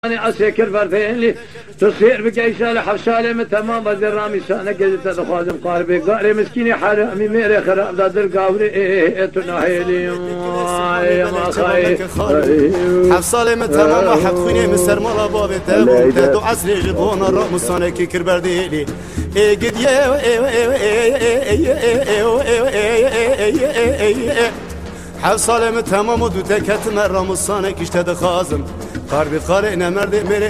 أنا أسكر فرفيني تصير بقيسة لحفشالي من تمام بدر رامي سنة قلت تخازم قاربي قاري مسكيني حرامي ميري خراب دادر قاوري تناهيلي ما خاي حفصالي من تمام واحد خوني من سرمالا بابي تابو تدو عسري جبونا الرقم الصانكي كربرديلي قد حفصالي من تمام ودو تكت مرة مصانك اشتد خازم قاربي خالقنا مرد مري